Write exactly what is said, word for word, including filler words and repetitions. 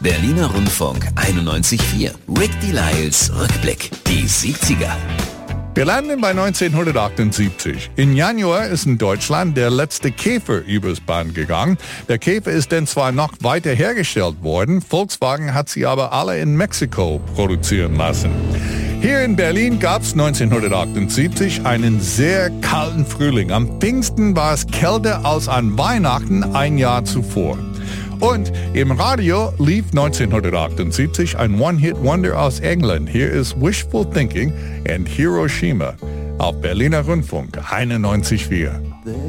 Berliner Rundfunk einundneunzig Komma vier. Rick Delisles Rückblick. Die siebziger. Wir landen bei neunzehnhundertachtundsiebzig. Im Januar ist in Deutschland der letzte Käfer übers Band gegangen. Der Käfer ist dann zwar noch weiter hergestellt worden, Volkswagen hat sie aber alle in Mexiko produzieren lassen. Hier in Berlin gab es neunzehnhundertachtundsiebzig einen sehr kalten Frühling. Am Pfingsten war es kälter als an Weihnachten ein Jahr zuvor. Und im Radio lief neunzehnhundertachtundsiebzig ein One-Hit-Wonder aus England. Hier ist Wishful Thinking and Hiroshima auf Berliner Rundfunk einundneunzig Komma vier.